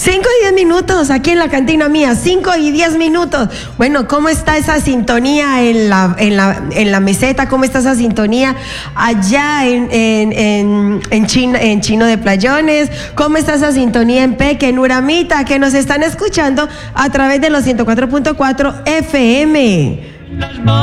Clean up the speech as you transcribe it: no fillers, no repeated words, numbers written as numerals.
5:10 aquí en la cantina mía, 5:10. Bueno, ¿cómo está esa sintonía en la meseta? ¿Cómo está esa sintonía allá en Chino de Playones? ¿Cómo está esa sintonía en Peque, en Uramita, que nos están escuchando a través de los 104.4 FM?